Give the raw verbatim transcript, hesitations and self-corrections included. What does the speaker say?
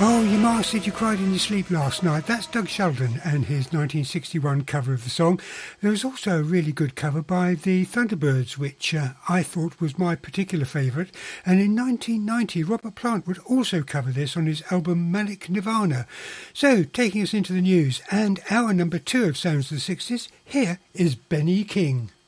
Oh, your ma said you cried in your sleep last night. That's Doug Sheldon and his nineteen sixty-one cover of the song. There was also a really good cover by the Thunderbirds, which uh, I thought was my particular favourite. And in nineteen ninety, Robert Plant would also cover this on his album Manic Nirvana. So, taking us into the news and our number two of Sounds of the sixties, here is Benny King.